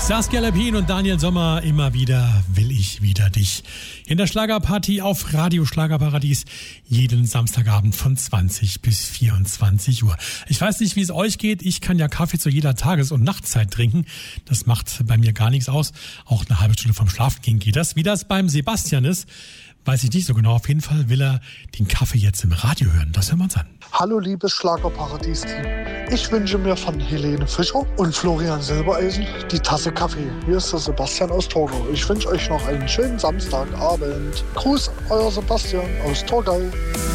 Saskia Lepin und Daniel Sommer, immer wieder will ich wieder dich. In der Schlagerparty auf Radio Schlagerparadies, jeden Samstagabend von 20 bis 24 Uhr. Ich weiß nicht, wie es euch geht. Ich kann ja Kaffee zu jeder Tages- und Nachtzeit trinken. Das macht bei mir gar nichts aus. Auch eine halbe Stunde vorm Schlafengehen geht das. Wie das beim Sebastian ist, weiß ich nicht so genau. Auf jeden Fall will er den Kaffee jetzt im Radio hören. Das hören wir uns an. Hallo liebes Schlagerparadies-Team. Ich wünsche mir von Helene Fischer und Florian Silbereisen die Tasse Kaffee. Hier ist der Sebastian aus Torgau. Ich wünsche euch noch einen schönen Samstagabend. Gruß, euer Sebastian aus Torgau.